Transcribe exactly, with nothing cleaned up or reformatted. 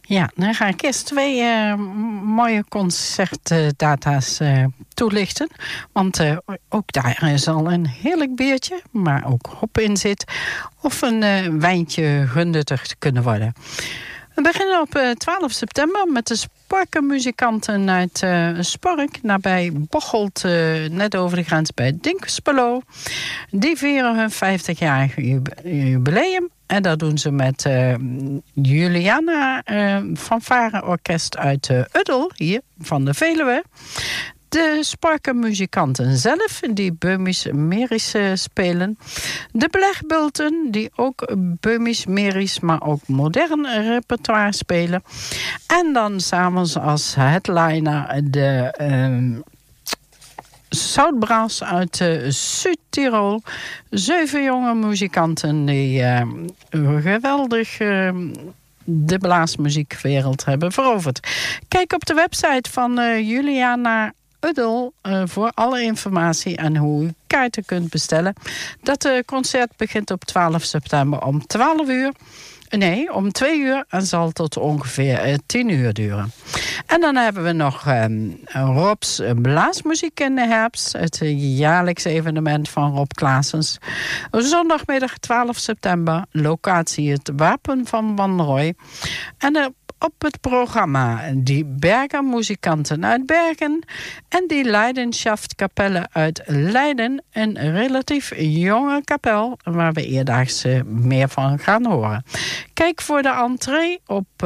Ja, dan ga ik eerst twee uh, mooie concertdata's uh, toelichten. Want uh, ook daar zal een heerlijk biertje, maar ook hop in zit. Of een uh, wijntje genuttigd kunnen worden. We beginnen op uh, twaalf september met de Sporkenmuzikanten uit uh, Spork, nabij Bocholt, uh, net over de grens bij Dinxperlo. Die vieren hun vijftigjarig jubileum. En dat doen ze met uh, Juliana uh, fanfareorkest uit uh, Uddel, hier van de Veluwe. De Sporkenmuzikanten zelf, die Böhmisch-Merisch uh, spelen. De Blegbulten, die ook Böhmisch-Merisch, maar ook modern repertoire spelen. En dan samen als headliner de Uh, Zoutbrass uit uh, Zuid-Tirol. Zeven jonge muzikanten die uh, geweldig uh, de blaasmuziekwereld hebben veroverd. Kijk op de website van uh, Juliana Uddel uh, voor alle informatie en hoe u kaarten kunt bestellen. Dat uh, concert begint op twaalf september om twaalf uur. Nee, om twee uur en zal tot ongeveer uh, tien uur duren. En dan hebben we nog um, Rob's Blaasmuziek in de herfst. Het uh, jaarlijks evenement van Rob Claessens. Zondagmiddag twaalf september. Locatie het Wapen van Wanrooy. En uh, op het programma die Bergen muzikanten uit Bergen en die Leidenschaft kapellen uit Leiden. Een relatief jonge kapel waar we eerdaags uh, meer van gaan horen. Kijk voor de entree op